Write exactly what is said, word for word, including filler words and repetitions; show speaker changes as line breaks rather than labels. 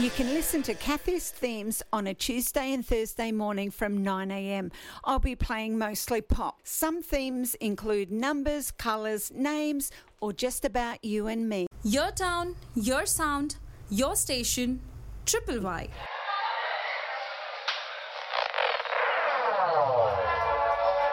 You can listen to Kathy's themes on a Tuesday and Thursday morning from nine a.m. I'll be playing mostly pop. Some themes include numbers, colours, names, or just about you and me.
Your town, your sound, your station, Triple Y.